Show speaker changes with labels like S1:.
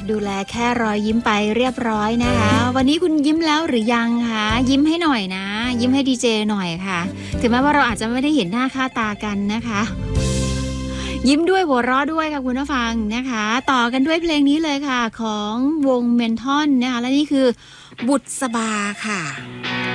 S1: ดูแลแค่รอยยิ้มไปเรียบร้อยนะคะวันนี้คุณยิ้มแล้วหรือยังคะยิ้มให้หน่อยนะยิ้มให้ดีเจหน่อยค่ะถึงแม้ว่าเราอาจจะไม่ได้เห็นหน้าค่าตากันนะคะยิ้มด้วยหัวเราะด้วยค่ะคุณผู้ฟังนะคะต่อกันด้วยเพลงนี้เลยค่ะของวงเมนทอนนะคะและนี่คือบุษบาค่ะ